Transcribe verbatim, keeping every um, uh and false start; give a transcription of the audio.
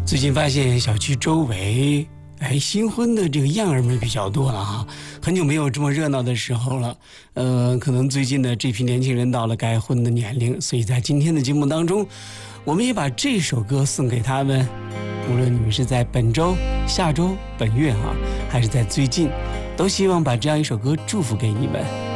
最近发现小区周围，哎，新婚的这个样儿们比较多了哈，很久没有这么热闹的时候了。呃，可能最近的这批年轻人到了该婚的年龄，所以在今天的节目当中，我们也把这首歌送给他们。无论你们是在本周、下周、本月哈，还是在最近，都希望把这样一首歌祝福给你们。